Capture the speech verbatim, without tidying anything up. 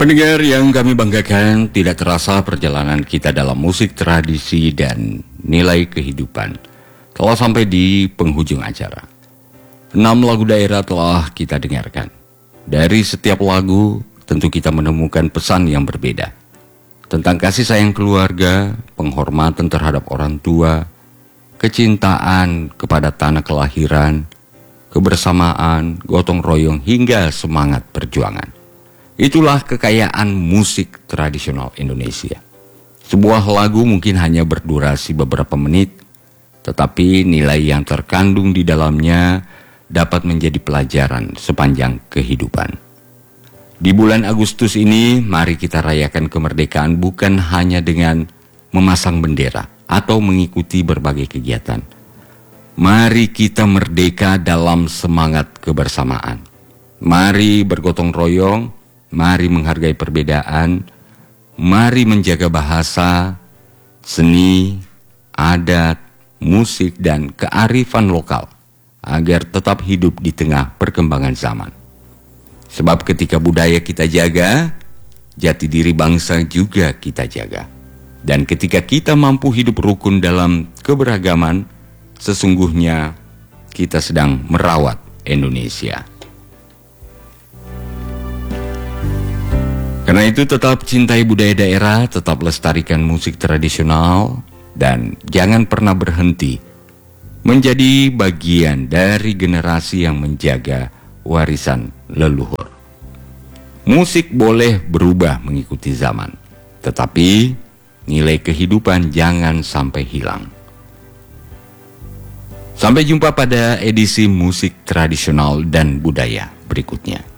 Pendengar yang kami banggakan, tidak terasa perjalanan kita dalam musik tradisi dan nilai kehidupan telah sampai di penghujung acara. Enam lagu daerah telah kita dengarkan. Dari setiap lagu tentu kita menemukan pesan yang berbeda tentang kasih sayang keluarga, penghormatan terhadap orang tua, kecintaan kepada tanah kelahiran, kebersamaan, gotong royong hingga semangat perjuangan. Itulah kekayaan musik tradisional Indonesia. Sebuah lagu mungkin hanya berdurasi beberapa menit, tetapi nilai yang terkandung di dalamnya dapat menjadi pelajaran sepanjang kehidupan. Di bulan Agustus ini, mari kita rayakan kemerdekaan bukan hanya dengan memasang bendera atau mengikuti berbagai kegiatan. Mari kita merdeka dalam semangat kebersamaan. Mari bergotong royong, mari menghargai perbedaan, mari menjaga bahasa, seni, adat, musik, dan kearifan lokal agar tetap hidup di tengah perkembangan zaman. Sebab ketika budaya kita jaga, jati diri bangsa juga kita jaga. Dan ketika kita mampu hidup rukun dalam keberagaman, sesungguhnya kita sedang merawat Indonesia. Karena itu tetap cintai budaya daerah, tetap lestarikan musik tradisional, dan jangan pernah berhenti menjadi bagian dari generasi yang menjaga warisan leluhur. Musik boleh berubah mengikuti zaman, tetapi nilai kehidupan jangan sampai hilang. Sampai jumpa pada edisi musik tradisional dan budaya berikutnya.